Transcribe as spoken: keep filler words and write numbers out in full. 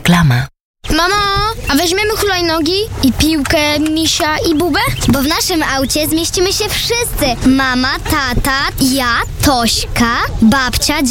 Reklama. Mamo, a weźmiemy hulajnogi i piłkę, misia i bubę? Bo w naszym aucie zmieścimy się wszyscy. Mama, tata, ja, Tośka, babcia,